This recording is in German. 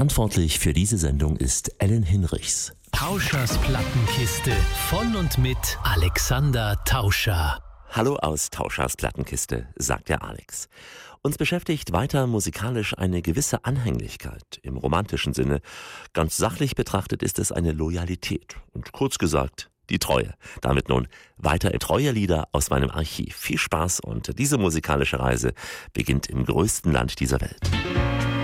Verantwortlich für diese Sendung ist Ellen Hinrichs. Tauschers Plattenkiste von und mit Alexander Tauscher. Hallo aus Tauschers Plattenkiste, sagt der Alex. Uns beschäftigt weiter musikalisch eine gewisse Anhänglichkeit im romantischen Sinne. Ganz sachlich betrachtet ist es eine Loyalität und kurz gesagt die Treue. Damit nun weiter treue Lieder aus meinem Archiv. Viel Spaß und diese musikalische Reise beginnt im größten Land dieser Welt.